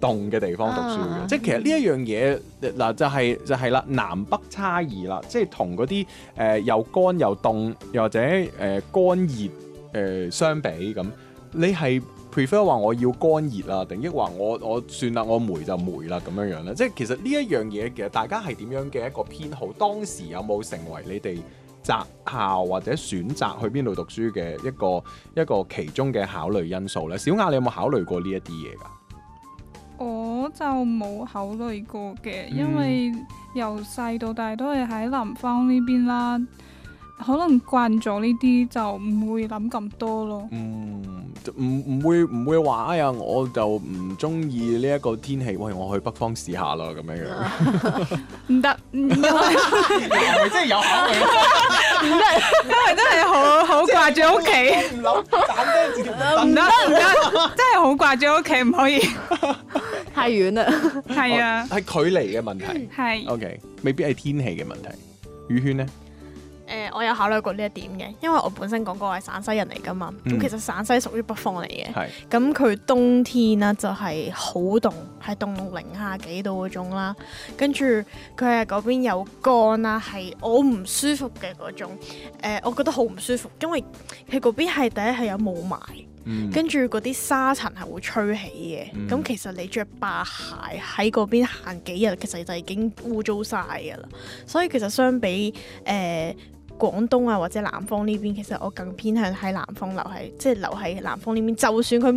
凍嘅地方讀書嘅，即係其實呢一樣嘢嗱就係啦，南北差異啦，即係同嗰啲又乾又凍，又或者乾熱相比咁，你係 prefer 話我要乾熱啊，定抑或我算啦，我霉就霉啦咁樣樣咧？即係其實呢一樣嘢，其實大家係點樣嘅一個偏好？當時有冇成為你哋擇校或者選擇去邊度讀書嘅一個其中嘅考慮因素咧？小雅，你有冇考慮過呢一啲嘢㗎？ 我就冇考慮過嘅，因為由細到大都係喺南方呢邊啦，可能慣咗呢啲就唔會諗咁多咯。 唔會話哎呀，我就唔中意呢一個天氣，喂，我去北方試下啦咁樣樣。 唔得，因為係咪真係有考慮？ 真係好掛住屋企， 唔諗斬多字唔得，真係好掛住屋企，唔可以。 太遠啦。 係啊， 係距離嘅問題。 係。 OK， 未必係天氣嘅問題。宇軒呢？ 我有考慮過呢一點嘅，因為我本身講過係省西人嚟噶嘛，咁其實省西屬於北方嚟嘅，咁佢冬天啦就係好凍，係凍到零幾度嗰種啦，跟住佢係嗰邊有乾啦，係我唔舒服嘅嗰種，我覺得好唔舒服，因為佢嗰邊係第一係有霧霾。跟住嗰啲沙塵係會吹起嘅，咁其實你着白鞋喺嗰邊行幾日，其實就已經污糟晒㗎啦。所以其實相比廣東啊或者南方呢邊，其實我更偏向喺南方留喺南方呢邊，就算佢